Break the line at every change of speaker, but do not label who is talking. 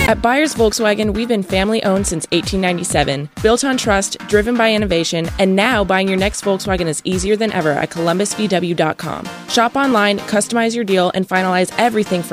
At Byers Volkswagen, we've been family-owned since 1897, built on trust, driven by innovation, and now buying your next Volkswagen is easier than ever at columbusvw.com. Shop online, customize your deal, and finalize everything from